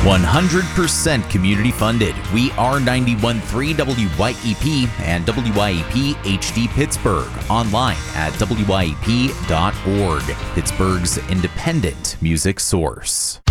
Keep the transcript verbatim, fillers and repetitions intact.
one hundred percent community funded. We are ninety-one point three W Y E P and W Y E P H D Pittsburgh. Online at W Y E P dot org. Pittsburgh's independent music source.